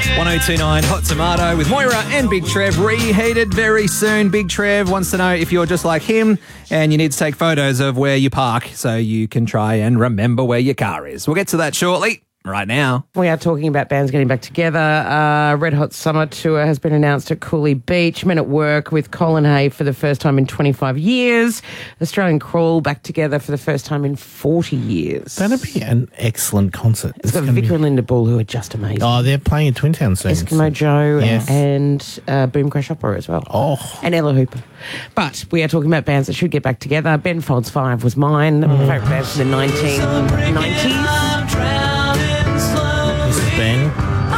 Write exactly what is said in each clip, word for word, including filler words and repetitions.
one oh two nine Hot Tomato with Moira and Big Trev, reheated very soon. Big Trev wants to know if you're just like him and you need to take photos of where you park so you can try and remember where your car is. We'll get to that shortly. Right now. We are talking about bands getting back together. Uh, Red Hot Summer Tour has been announced at Cooley Beach. Men at Work with Colin Hay for the first time in twenty-five years. Australian Crawl back together for the first time in forty years. That'd be an excellent concert. It's got Vicar be... and Linda Bull, who are just amazing. Oh, they're playing in Twin Town soon. Eskimo Joe yes. and uh, Boom Crash Opera as well. Oh. And Ella Hooper. But we are talking about bands that should get back together. Ben Folds Five was mine. Mm. My favourite band from the nineteen nineties. Ben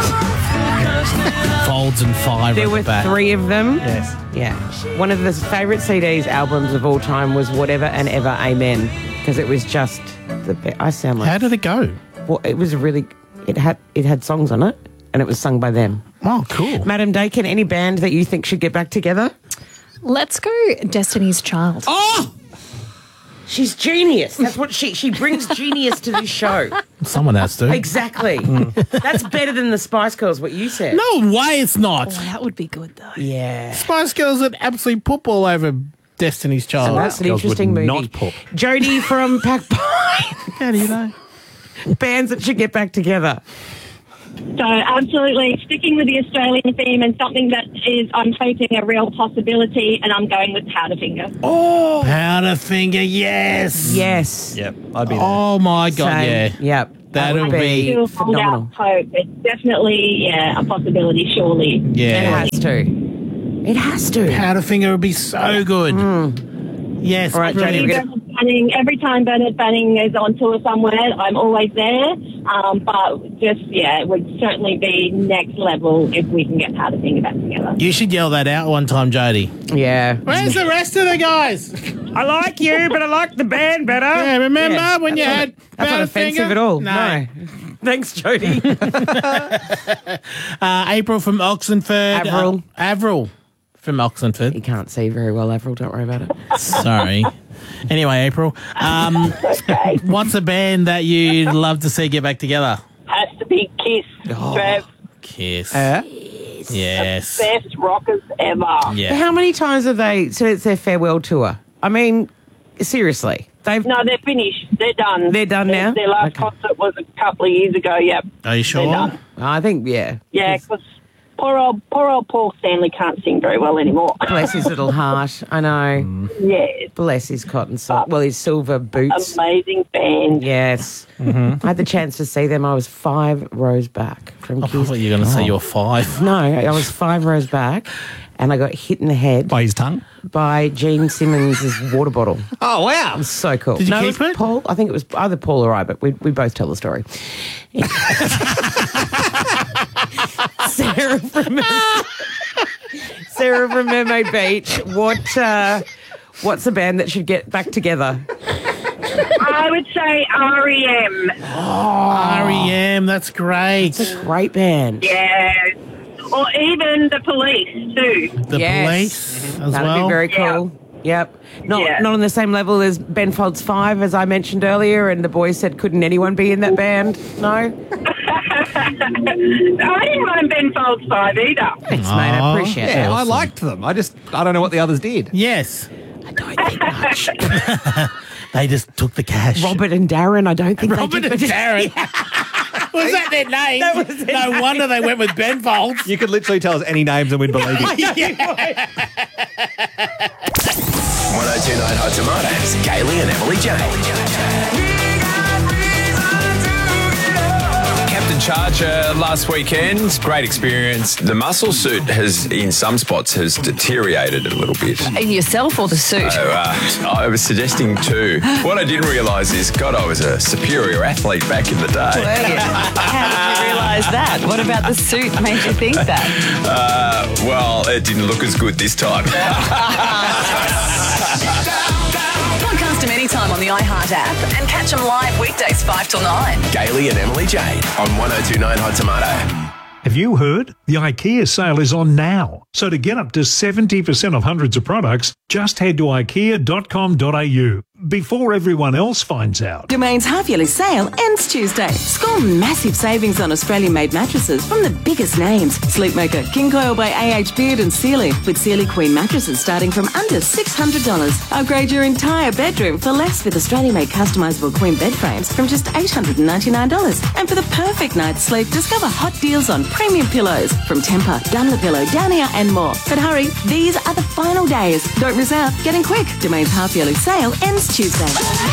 Folds and Five. There were the three of them. Yes. Yeah. One of the favourite C Ds albums of all time was Whatever and Ever Amen, because it was just the best. I sound like. How did it go? Well, it was really. It had it had songs on it, and it was sung by them. Oh, cool. Madam Dakin, any band that you think should get back together? Let's go Destiny's Child. Oh. She's genius. That's what she she brings genius to this show. Someone has to. Exactly. Mm. That's better than the Spice Girls, what you said. No way it's not. Oh, that would be good, though. Yeah. Spice Girls would absolutely poop all over Destiny's Child. So that's an Girls interesting would movie. Not poop. Jodie from Pac Pine. How do you know? Bands that should get back together. So absolutely sticking with the Australian theme and something that is, I'm hoping, a real possibility, and I'm going with Powderfinger. Oh! Powderfinger, yes! Yes. Yep, I'd be there. Oh, my God, Same. yeah. Yep. That'll would be Still hold phenomenal. out hope. It's definitely, yeah, a possibility, surely. Yeah. It has to. It has to. Powderfinger would be so good. Mm. Yes, All right, Jodie, we're brilliant. gonna- Banning, every time Bernard Banning is on tour somewhere, I'm always there. Um, but just, yeah, it would certainly be next level if we can get Powderfinger back together. You should yell that out one time, Jodie. Yeah. Where's the rest of the guys? I like you, but I like the band better. Yeah, remember Yeah, when you that's had not- That's not offensive Powderfinger? at all. No. No. Thanks, Jodie. uh, April from Oxenford. Avril. Uh, Avril from Oxenford. You can't see very well, Avril. Don't worry about it. Sorry. Anyway, April, um, Okay. what's a band that you'd love to see get back together? Has to be Kiss, Oh. Trev. Kiss. Uh, Yes. Best rockers ever. Yeah. How many times have they said it's their farewell tour? I mean, seriously. They've No, they're finished. They're done. They're done their, now? Their last Okay. concert was a couple of years ago, yep. Are you sure? They're done. I think, yeah. Yeah, because poor old, poor old Paul Stanley can't sing very well anymore. Bless his little heart. I know. Yes. Bless his cotton sock. Well, his silver boots. Amazing band. Yes. I had the chance to see them. I was five rows back from I Kiss. thought you were going to say you're five. No, I was five rows back, and I got hit in the head By his tongue? by Gene Simmons' water bottle. Oh, wow. It was so cool. Did you no, keep was it? Paul, I think it was either Paul or I, but we, we both tell the story. Sarah from Sarah from Mermaid Beach. What uh, what's a band that should get back together? I would say R E M. R E M, that's great. It's a great band. Yeah. Or even the Police, too. The Yes. Police as That'd well. be very cool. Yep. Not Yeah. not on the same level as Ben Folds Five, as I mentioned earlier, and the boys said, couldn't anyone be in that band? No? I didn't mind Ben Folds Five either. Thanks, mate. I Aw. appreciate Yeah, it. I liked them. I just, I don't know what the others did. Yes. I don't think much. They just took the cash. Robert and Darren, I don't think Robert they and did. Darren. Was that their name? That was their no name. wonder they went with Ben Folds. You could literally tell us any names and we'd believe you. one oh two nine Hot Tomatoes, Kaylee and Emily Jane. Captain Charger last weekend, great experience. The muscle suit has, in some spots, has deteriorated a little bit. In yourself or the suit? So, uh, I was suggesting too. What I didn't realise is, God, I was a superior athlete back in the day. How did you realise that? What about the suit made you think that? Uh, well, it didn't look as good this time. Podcast them anytime on the iHeart app and catch them live weekdays five till nine. Gailey and Emily Jade on one oh two nine Hot Tomato. Have you heard? The IKEA sale is on now. So to get up to seventy percent off hundreds of products, just head to ikea dot com dot a u. before everyone else finds out. Domain's half-yearly sale ends Tuesday. Score massive savings on Australian-made mattresses from the biggest names. Sleepmaker, King Coil by A H Beard and Sealy, with Sealy Queen mattresses starting from under six hundred dollars. Upgrade your entire bedroom for less with Australian-made customisable queen bed frames from just eight hundred ninety-nine dollars. And for the perfect night's sleep, discover hot deals on premium pillows from Tempur, Dunlopillow, Downier and more. But hurry, these are the final days. Don't miss out. Get in quick. Domain's half-yearly sale ends Tuesday.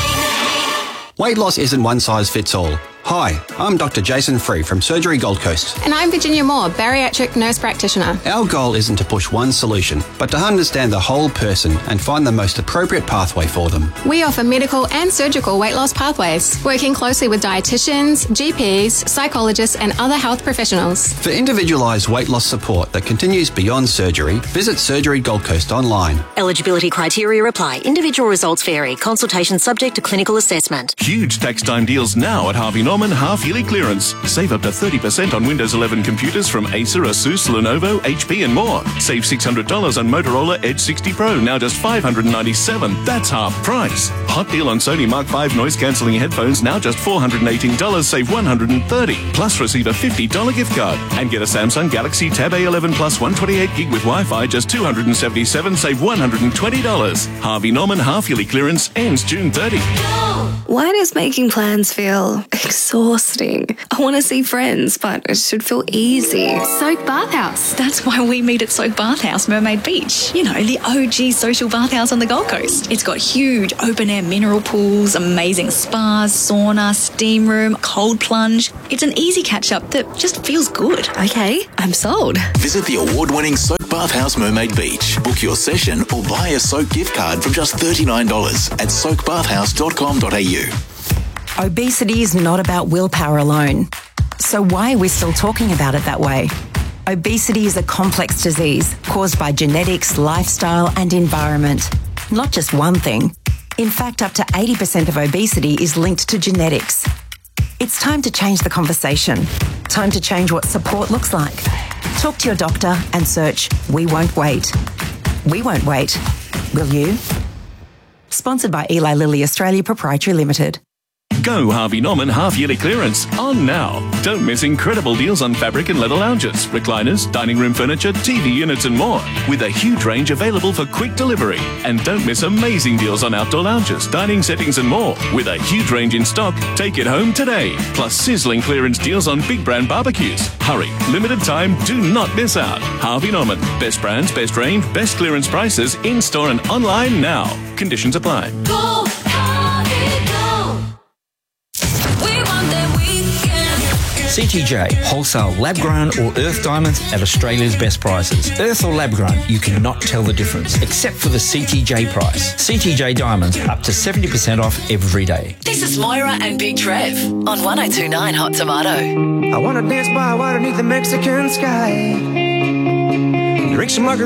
Weight loss isn't one size fits all. Hi, I'm Doctor Jason Free from Surgery Gold Coast. And I'm Virginia Moore, bariatric nurse practitioner. Our goal isn't to push one solution, but to understand the whole person and find the most appropriate pathway for them. We offer medical and surgical weight loss pathways, working closely with dietitians, G Ps, psychologists and other health professionals. For individualised weight loss support that continues beyond surgery, visit Surgery Gold Coast online. Eligibility criteria apply. Individual results vary. Consultation subject to clinical assessment. Huge tax time deals now at Harvey Norman half-yearly clearance. Save up to thirty percent on Windows eleven computers from Acer, Asus, Lenovo, H P and more. Save six hundred dollars on Motorola Edge sixty Pro, now just five hundred ninety-seven dollars. That's half price. Hot deal on Sony Mark five noise-cancelling headphones, now just four hundred eighteen dollars, save one hundred thirty dollars. Plus receive a fifty dollars gift card. And get a Samsung Galaxy Tab A eleven Plus one twenty-eight gig with Wi-Fi, just two hundred seventy-seven dollars, save one hundred twenty dollars. Harvey Norman half-yearly clearance ends June thirtieth. Why does making plans feel exhausting? I want to see friends, but it should feel easy. Soak Bathhouse. That's why we meet at Soak Bathhouse, Mermaid Beach. You know, the O G social bathhouse on the Gold Coast. It's got huge open-air mineral pools, amazing spas, sauna, steam room, cold plunge. It's an easy catch-up that just feels good. Okay, I'm sold. Visit the award-winning Soak Bathhouse Mermaid Beach. Book your session or buy a Soak gift card from just thirty-nine dollars at soak bathhouse dot com dot a u. Obesity is not about willpower alone. So why are we still talking about it that way? Obesity is a complex disease caused by genetics, lifestyle and environment. Not just one thing. In fact, up to eighty percent of obesity is linked to genetics. It's time to change the conversation. Time to change what support looks like. Talk to your doctor and search We Won't Wait. We won't wait. Will you? Sponsored by Eli Lilly Australia Proprietary Limited. Go Harvey Norman half-yearly clearance on now. Don't miss incredible deals on fabric and leather lounges, recliners, dining room furniture, T V units and more, with a huge range available for quick delivery. And don't miss amazing deals on outdoor lounges, dining settings and more, with a huge range in stock. Take it home today. Plus sizzling clearance deals on big brand barbecues. Hurry, limited time, do not miss out. Harvey Norman, best brands, best range, best clearance prices, in-store and online now. Conditions apply. Go, Harvey, go. We want them weekend. C T J, wholesale lab-grown or earth diamonds at Australia's best prices. Earth or lab-grown, you cannot tell the difference, except for the C T J price. C T J diamonds, up to seventy percent off every day. This is Moira and Big Trev on one oh two point nine Hot Tomato. I wanna dance by water beneath the Mexican sky. Drink some margarita.